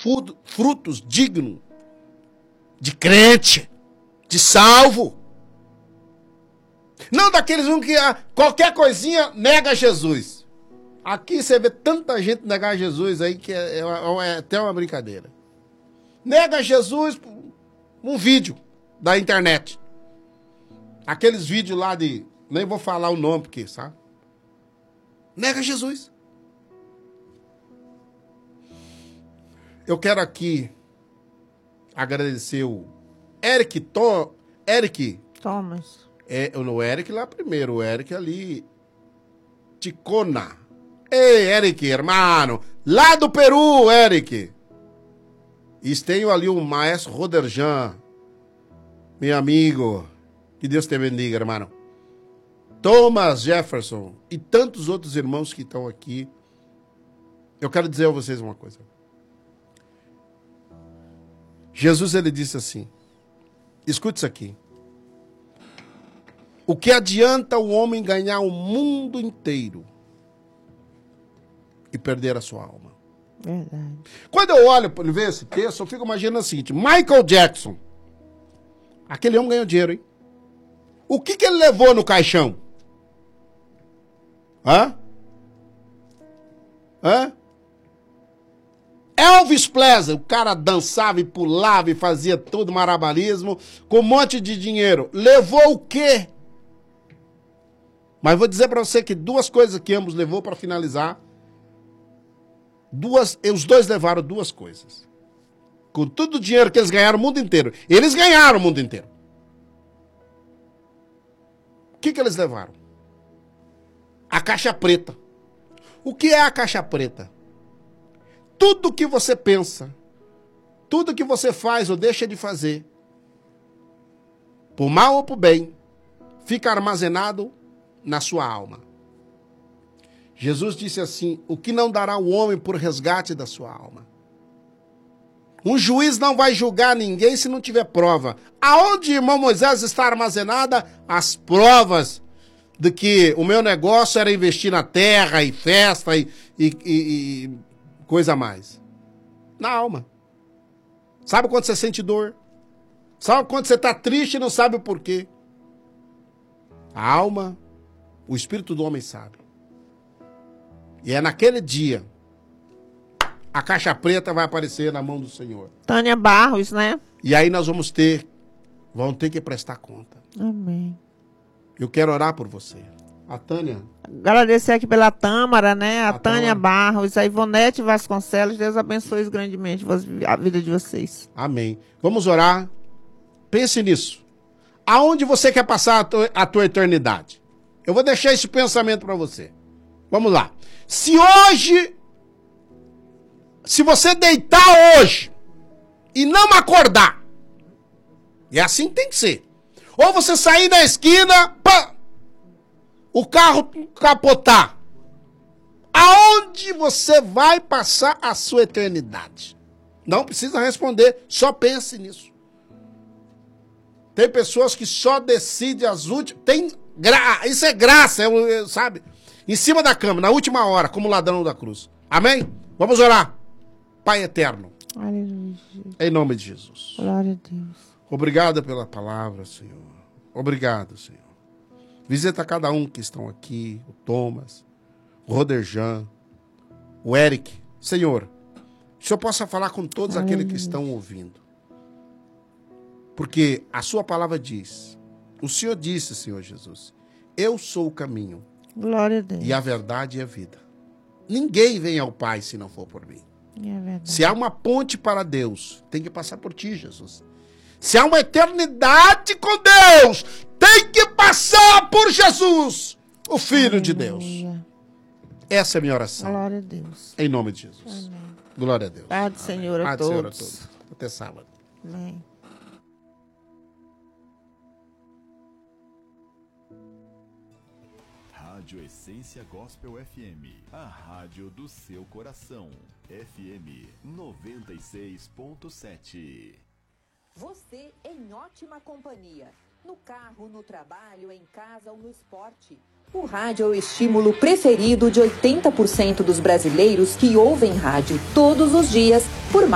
frutos dignos de crente, de salvo. Não daqueles que qualquer coisinha nega Jesus. Aqui você vê tanta gente negar Jesus aí que é até uma brincadeira. Nega Jesus um vídeo da internet. Aqueles vídeos lá de... Nem vou falar o nome porque, sabe? Nega Jesus. Eu quero aqui agradecer o Eric Thomas. O Eric lá primeiro, o Eric ali, Ticona. Ei, Eric, hermano, lá do Peru, Eric. E tenho ali o maestro Roderjan, meu amigo, que Deus te bendiga, hermano. Thomas Jefferson e tantos outros irmãos que estão aqui. Eu quero dizer a vocês uma coisa. Jesus, ele disse assim, escute isso aqui. O que adianta o homem ganhar o mundo inteiro e perder a sua alma? Verdade. Quando eu olho para ver esse texto, eu fico imaginando o seguinte, Michael Jackson, aquele homem ganhou dinheiro, hein? O que ele levou no caixão? Elvis Presley, o cara dançava e pulava e fazia todo marabarismo com um monte de dinheiro. Levou o quê? Mas vou dizer para você que duas coisas que ambos levou para finalizar. Os dois levaram duas coisas. Com todo o dinheiro que eles ganharam o mundo inteiro. Eles ganharam o mundo inteiro. O que eles levaram? A caixa preta. O que é a caixa preta? Tudo que você pensa, tudo que você faz ou deixa de fazer, por mal ou por bem, fica armazenado na sua alma. Jesus disse assim, o que não dará o homem por resgate da sua alma? Um juiz não vai julgar ninguém se não tiver prova. Aonde, irmão Moisés, está armazenada as provas de que o meu negócio era investir na terra e festa e coisa a mais? Na alma. Sabe quando você sente dor? Sabe quando você está triste e não sabe o porquê? A alma, o espírito do homem sabe. E é naquele dia, a caixa preta vai aparecer na mão do Senhor. Tânia Barros, né? E aí nós vamos ter que prestar conta. Amém. Eu quero orar por você. A Tânia. Agradecer aqui pela Tâmara, né? A Tânia Barros, a Ivonete Vasconcelos. Deus abençoe grandemente a vida de vocês. Amém. Vamos orar. Pense nisso. Aonde você quer passar a tua eternidade? Eu vou deixar esse pensamento para você. Vamos lá. Se você deitar hoje e não acordar, e assim tem que ser. Ou você sair da esquina, pá, o carro capotar. Aonde você vai passar a sua eternidade? Não precisa responder, só pense nisso. Tem pessoas que só decidem as últimas... Isso é graça, sabe? Em cima da cama, na última hora, como ladrão da cruz. Amém? Vamos orar. Pai eterno. Aleluia. Em nome de Jesus. Glória a Deus. Obrigado pela palavra, Senhor. Obrigado, Senhor. Visita cada um que estão aqui, o Thomas, o Roderjan, o Eric. Senhor, que o Senhor possa falar com todos aqueles que estão ouvindo. Porque a sua palavra diz, o Senhor disse, Senhor Jesus, eu sou o caminho. Glória a Deus. E a verdade e a vida. Ninguém vem ao Pai se não for por mim. É verdade. Se há uma ponte para Deus, tem que passar por ti, Jesus. Se há uma eternidade com Deus, tem que passar por Jesus, o Filho de Deus. Essa é a minha oração. Glória a Deus. Em nome de Jesus. Amém. Glória a Deus. Paz do Senhor a Paz do Senhor a todos. todos. Até sábado. Amém. Rádio Essência Gospel FM, a rádio do seu coração. FM 96.7. Você em ótima companhia. No carro, no trabalho, em casa ou no esporte. O rádio é o estímulo preferido de 80% dos brasileiros que ouvem rádio todos os dias por mais